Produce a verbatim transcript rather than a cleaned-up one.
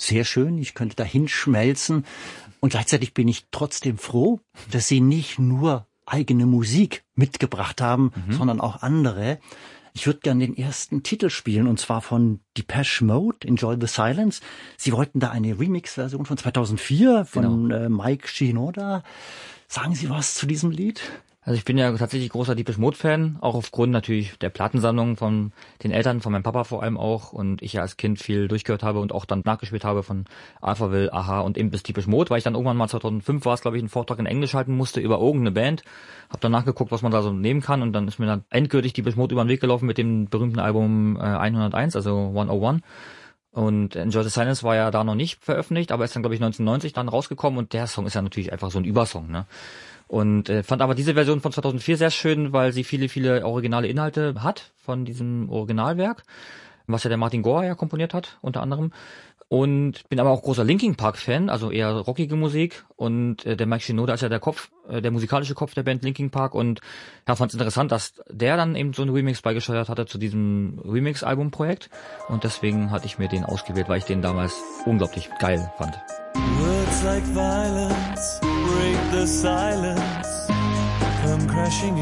sehr schön, ich könnte da hinschmelzen. Und gleichzeitig bin ich trotzdem froh, dass Sie nicht nur eigene Musik mitgebracht haben, mhm. sondern auch andere. Ich würde gerne den ersten Titel spielen, und zwar von Depeche Mode, Enjoy the Silence. Sie wollten da eine Remix-Version von zweitausendvier von genau. äh, Mike Shinoda. Sagen Sie was zu diesem Lied? Also ich bin ja tatsächlich großer Depeche Mode-Fan, auch aufgrund natürlich der Plattensammlung von den Eltern, von meinem Papa vor allem auch, und ich ja als Kind viel durchgehört habe und auch dann nachgespielt habe von Alphaville, Aha und eben bis Depeche Mode, weil ich dann irgendwann mal zweitausendfünf war es, glaube ich, einen Vortrag in Englisch halten musste über irgendeine Band, habe dann nachgeguckt, was man da so nehmen kann, und dann ist mir dann endgültig Depeche Mode über den Weg gelaufen mit dem berühmten Album äh, hunderteins, also hunderteins. Und Enjoy the Silence war ja da noch nicht veröffentlicht, aber ist dann, glaube ich, neunzehnhundertneunzig dann rausgekommen, und der Song ist ja natürlich einfach so ein Übersong, ne? Und äh, fand aber diese Version von zweitausendvier sehr schön, weil sie viele, viele originale Inhalte hat von diesem Originalwerk, was ja der Martin Gore ja komponiert hat, unter anderem. Und bin aber auch großer Linkin Park Fan, also eher rockige Musik. Und äh, der Mike Shinoda ist ja der Kopf, äh, der musikalische Kopf der Band Linkin Park. Und ja, fand es interessant, dass der dann eben so einen Remix beigesteuert hatte zu diesem Remix-Album-Projekt. Und deswegen hatte ich mir den ausgewählt, weil ich den damals unglaublich geil fand. Words like violence break the silence, come crashing